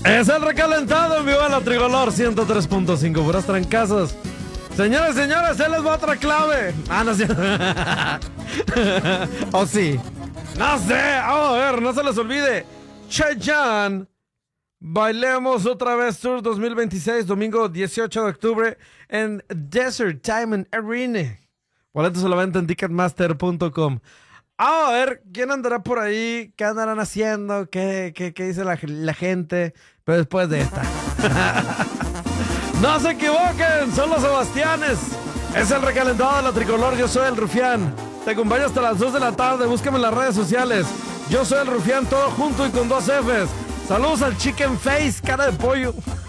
Es el recalentado en vivo de la Tricolor 103.5, puras trancazas. Señores, señores, él les va otra clave. No sé. ¿O sí? No sé. Vamos a ver, no se les olvide. Chayanne, bailemos otra vez Tour 2026, domingo 18 de octubre en Desert Diamond Arena. Boletos a la venta en ticketmaster.com. A ver, ¿quién andará por ahí? ¿Qué andarán haciendo? ¿Qué dice la gente? Pero después de esta. No se equivoquen, son los Sebastianes. Es el recalentado de la Tricolor, yo soy el Rufián. Te acompaño hasta las 2 de la tarde, búscame en las redes sociales. Yo soy el Rufián, todo junto y con 2 Fs. Saludos al Chicken Face, cara de pollo.